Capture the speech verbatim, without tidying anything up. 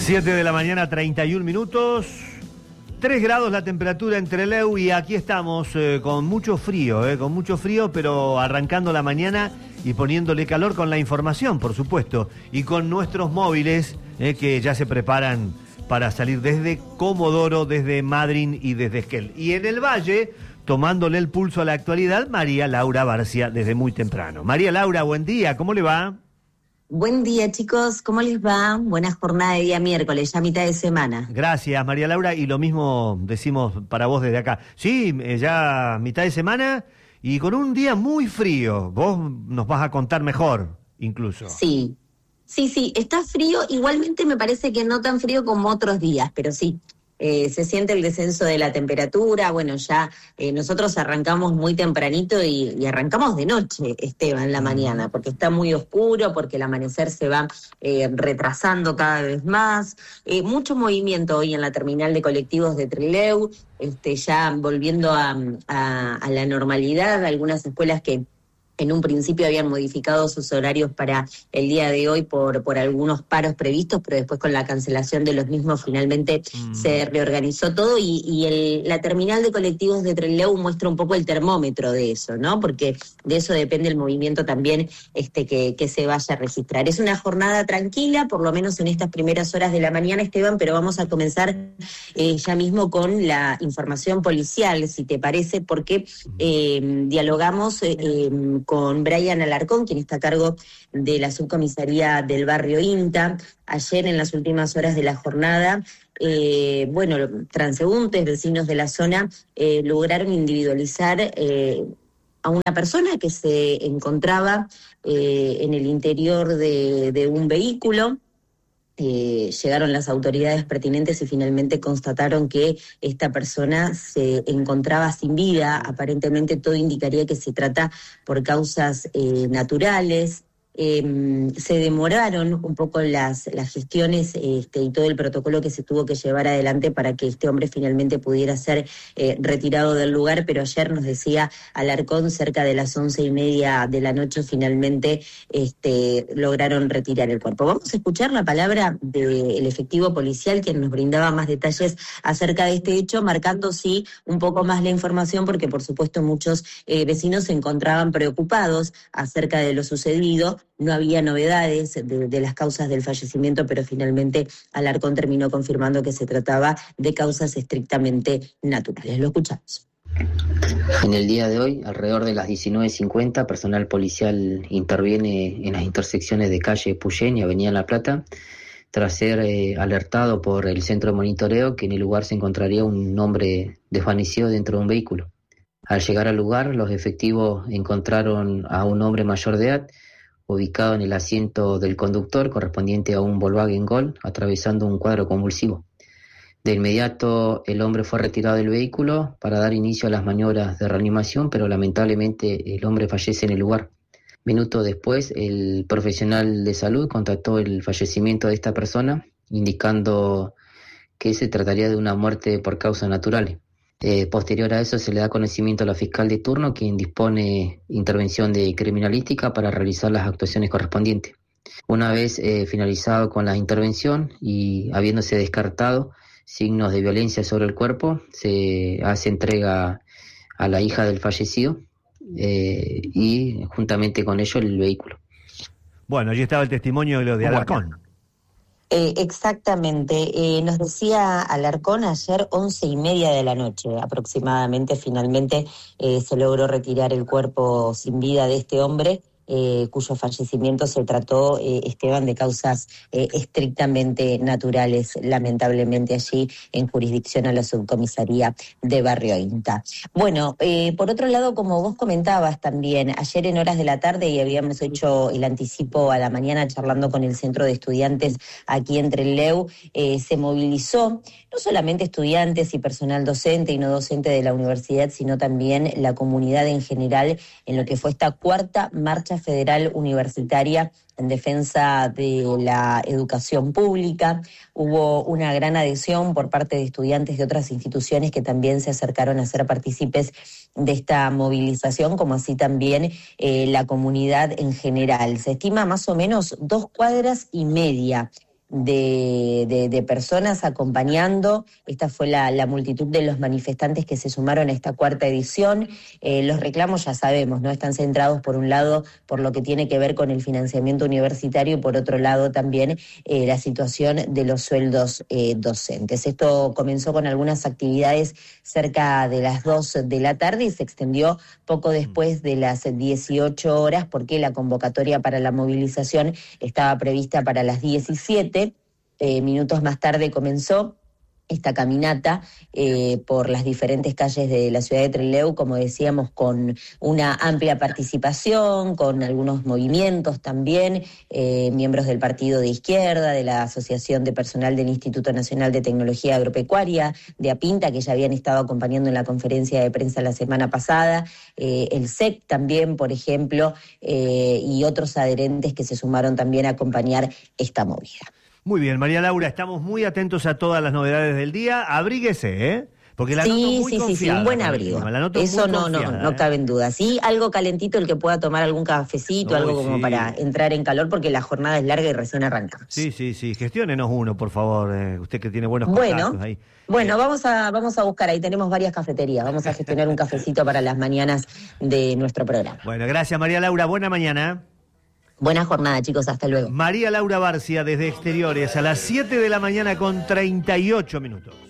siete de la mañana, treinta y un minutos. tres grados la temperatura en Trelew y aquí estamos eh, con mucho frío, eh, con mucho frío, pero arrancando la mañana y poniéndole calor con la información, por supuesto, y con nuestros móviles eh, que ya se preparan para salir desde Comodoro, desde Madryn y desde Esquel. Y en el Valle, tomándole el pulso a la actualidad, María Laura Barcia desde muy temprano. María Laura, buen día, ¿cómo le va? Buen día, chicos, ¿cómo les va? Buena jornada de día miércoles, ya mitad de semana. Gracias, María Laura, y lo mismo decimos para vos desde acá. Sí, ya mitad de semana y con un día muy frío. Vos nos vas a contar mejor, incluso. Sí, sí, sí, está frío, igualmente me parece que no tan frío como otros días, pero sí. Eh, se siente el descenso de la temperatura, bueno, ya eh, nosotros arrancamos muy tempranito y, y arrancamos de noche, Esteban, la mañana, porque está muy oscuro, porque el amanecer se va eh, retrasando cada vez más, eh, mucho movimiento hoy en la terminal de colectivos de Trelew, este, ya volviendo a, a, a la normalidad, algunas escuelas que en un principio habían modificado sus horarios para el día de hoy por, por algunos paros previstos, pero después con la cancelación de los mismos finalmente mm. se reorganizó todo y, y el, la terminal de colectivos de Trelew muestra un poco el termómetro de eso, ¿no? Porque de eso depende el movimiento también este, que, que se vaya a registrar. Es una jornada tranquila, por lo menos en estas primeras horas de la mañana, Esteban, pero vamos a comenzar eh, ya mismo con la información policial, si te parece, porque eh, dialogamos eh, eh, con Brian Alarcón, quien está a cargo de la subcomisaría del barrio INTA. Ayer, en las últimas horas de la jornada, eh, bueno, transeúntes, vecinos de la zona, eh, lograron individualizar eh, a una persona que se encontraba eh, en el interior de, de un vehículo. Eh, llegaron las autoridades pertinentes y finalmente constataron que esta persona se encontraba sin vida. Aparentemente todo indicaría que se trata por causas eh, naturales. Eh, se demoraron un poco las, las gestiones este, y todo el protocolo que se tuvo que llevar adelante para que este hombre finalmente pudiera ser eh, retirado del lugar, pero ayer nos decía Alarcón, cerca de las once y media de la noche finalmente este, lograron retirar el cuerpo. Vamos a escuchar la palabra del efectivo policial, quien nos brindaba más detalles acerca de este hecho, marcando sí un poco más la información, porque por supuesto muchos eh, vecinos se encontraban preocupados acerca de lo sucedido. No había novedades de, de las causas del fallecimiento, pero finalmente Alarcón terminó confirmando que se trataba de causas estrictamente naturales. Lo escuchamos. En el día de hoy, alrededor de las diecinueve cincuenta, personal policial interviene en las intersecciones de calle Puyén y Avenida La Plata, tras ser eh, alertado por el centro de monitoreo que en el lugar se encontraría un hombre desvanecido dentro de un vehículo. Al llegar al lugar, los efectivos encontraron a un hombre mayor de edad, ubicado en el asiento del conductor correspondiente a un Volkswagen Gol, atravesando un cuadro convulsivo. De inmediato el hombre fue retirado del vehículo para dar inicio a las maniobras de reanimación, pero lamentablemente el hombre fallece en el lugar. Minutos después, el profesional de salud constató el fallecimiento de esta persona, indicando que se trataría de una muerte por causas naturales. Eh, posterior a eso se le da conocimiento a la fiscal de turno, quien dispone intervención de criminalística para realizar las actuaciones correspondientes. Una vez eh, finalizado con la intervención y habiéndose descartado signos de violencia sobre el cuerpo, se hace entrega a la hija del fallecido eh, y juntamente con ello el vehículo. Bueno, allí estaba el testimonio de lo de Alarcón. Eh, exactamente, eh, nos decía Alarcón ayer once y media de la noche aproximadamente, finalmente eh, se logró retirar el cuerpo sin vida de este hombre, eh, cuyo fallecimiento se trató, eh, Esteban, de causas eh, estrictamente naturales, lamentablemente allí en jurisdicción a la subcomisaría de Barrio INTA. Bueno, eh, por otro lado, como vos comentabas también, ayer en horas de la tarde, y habíamos hecho el anticipo a la mañana charlando con el centro de estudiantes aquí en Trelew, eh, se movilizó no solamente estudiantes y personal docente y no docente de la universidad, sino también la comunidad en general en lo que fue esta cuarta marcha federal universitaria en defensa de la educación pública. Hubo una gran adhesión por parte de estudiantes de otras instituciones que también se acercaron a ser partícipes de esta movilización, como así también eh, la comunidad en general. Se estima más o menos dos cuadras y media de, de, de personas acompañando. Esta fue la, la multitud de los manifestantes que se sumaron a esta cuarta edición. Eh, los reclamos, ya sabemos, ¿no? Están centrados por un lado por lo que tiene que ver con el financiamiento universitario y por otro lado también eh, la situación de los sueldos eh, docentes. Esto comenzó con algunas actividades cerca de las dos de la tarde y se extendió poco después de las dieciocho horas porque la convocatoria para la movilización estaba prevista para las diecisiete. Eh, minutos más tarde comenzó esta caminata eh, por las diferentes calles de la ciudad de Trelew, como decíamos, con una amplia participación, con algunos movimientos también, eh, miembros del Partido de Izquierda, de la Asociación de Personal del Instituto Nacional de Tecnología Agropecuaria, de APINTA, que ya habían estado acompañando en la conferencia de prensa la semana pasada, eh, el S E C también, por ejemplo, eh, y otros adherentes que se sumaron también a acompañar esta movida. Muy bien, María Laura, estamos muy atentos a todas las novedades del día. Abríguese, ¿eh? Porque la sí, noto muy sí, confiada. Sí, sí, un buen abrigo. Eso no, confiada, no, no ¿eh? cabe en duda. Sí, algo calentito, el que pueda tomar algún cafecito, Uy, algo como sí. para entrar en calor, porque la jornada es larga y recién arrancamos. Sí, sí, sí. Gestiónenos uno, por favor. Eh, usted que tiene buenos bueno, contactos ahí. Bueno, vamos a, vamos a buscar, ahí tenemos varias cafeterías. Vamos a gestionar un cafecito para las mañanas de nuestro programa. Bueno, gracias, María Laura. Buena mañana. Buena jornada, chicos, hasta luego. María Laura Barcia desde Exteriores a las siete de la mañana con treinta y ocho minutos.